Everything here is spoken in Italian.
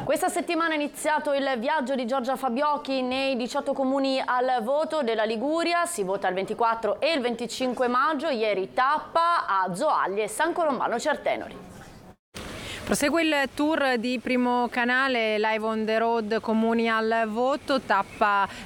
Questa settimana è iniziato il viaggio di Giorgia Fabiocchi nei 18 comuni al voto della Liguria. Si vota il 24 e il 25 maggio. Ieri tappa a Zoagli e San Colombano Certenori. Prosegue il tour di Primo Canale, Live on the Road, comuni al voto, tappa